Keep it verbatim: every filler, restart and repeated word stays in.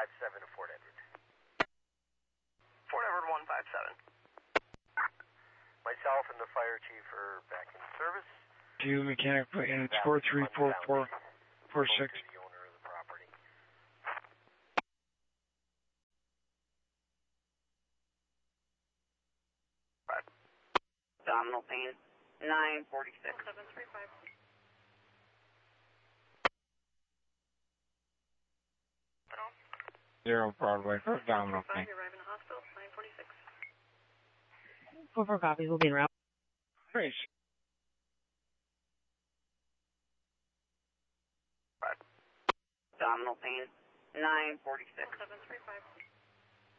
five seven to Fort Edward. Fort Edward one five seven. Myself and the fire chief are back in service. Two mechanic put in four three four four four six. The owner of the property. Abdominal pain, nine forty-six. seven three five. Zero Broadway for abdominal pain. You're arriving at the hospital, nine forty-six. four four copies will be en route. Great. Abdominal pain, nine forty-six. seven three five.